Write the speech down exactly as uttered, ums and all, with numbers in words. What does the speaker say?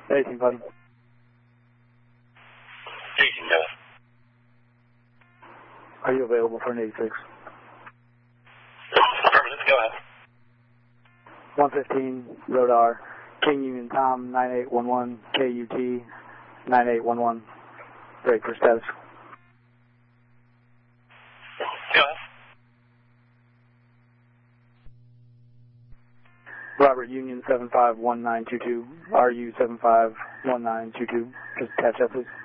eighteen, buddy. eighteen, go ahead. Are you available for an eighty-six? Affirmative, go ahead. one fifteen, Rodar, King Union Tom, nine eight one one, K U T, nine eight one one. Break for status. Go ahead. Robert Union seven five one nine two two, R U seven five one nine two two. Just catch up, please.